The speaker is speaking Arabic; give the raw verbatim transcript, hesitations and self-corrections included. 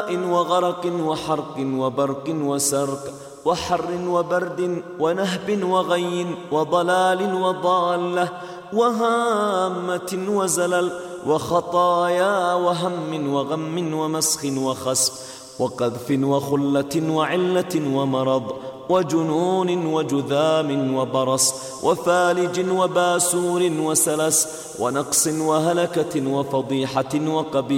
ماء وغرق وحرق وبرق وسرق وحر وبرد ونهب وغي وضلال وضالة وهامة وزلل وخطايا وهم وغم ومسخ وخسف وقذف وخلة وعلة ومرض وجنون وجذام وبرص وفالج وباسور وسلس ونقص وهلكة وفضيحة وقبيح